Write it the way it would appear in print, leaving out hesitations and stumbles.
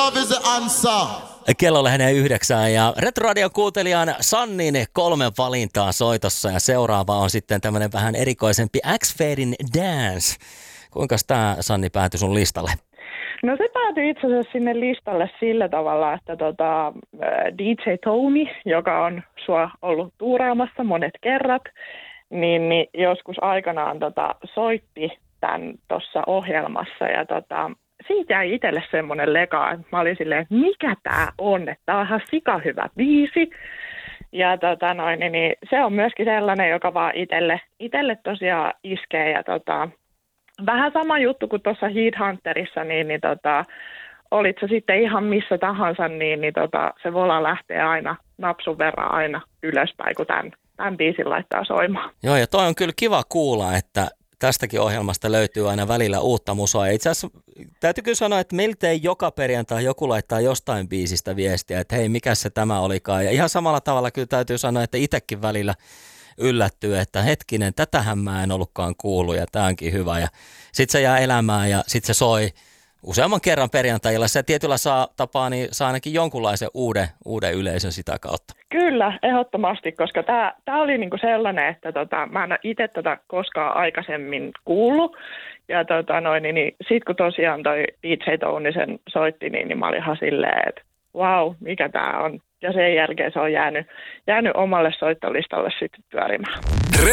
love is the answer. Kello lähenee 9 ja Retroradio kuuntelijan Sannin 3 valintaa soitossa ja seuraava on sitten tämmönen vähän erikoisempi X-Fadin Dance. Kuinka tää, Sanni, päätyi sun listalle? No se päätyi itse asiassa sinne listalle sillä tavalla, että DJ Tony, joka on sua ollut tuuraamassa monet kerrat, niin joskus aikanaan soitti tämän tuossa ohjelmassa ja siitä jäi itselle semmoinen leka, että mä olin silleen, että mikä tää on, että tää on ihan sikahyvä biisi. Ja niin se on myöskin sellainen, joka vaan itselle tosiaan iskee ja vähän sama juttu kuin tuossa Headhunterissa, niin olit se sitten ihan missä tahansa, niin se vola lähtee aina napsun verran aina ylöspäin, kun tämän biisin laittaa soimaan. Joo, ja toi on kyllä kiva kuulla, että tästäkin ohjelmasta löytyy aina välillä uutta musaa. Ja itse asiassa täytyy kyllä sanoa, että miltei joka perjantai joku laittaa jostain biisistä viestiä, että hei, mikä se tämä olikaan. Ja ihan samalla tavalla kyllä täytyy sanoa, että itsekin välillä yllättyy, että hetkinen, tätähän mä en ollutkaan kuullut ja tää onkin hyvä. Ja sit se jää elämään ja sit se soi useamman kerran perjantailla. Se tietyllä tapaa niin saa ainakin jonkunlaisen uuden yleisön sitä kautta. Kyllä, ehdottomasti, koska tämä oli niinku sellainen, että mä en ole itse tätä koskaan aikaisemmin kuullut. Ja niin sit kun tosiaan toi DJ Tony sen soitti, niin mä olin ihan silleen, että vau, mikä tää on. Ja sen jälkeen se on jäänyt omalle soittolistalle sitten pyörimään.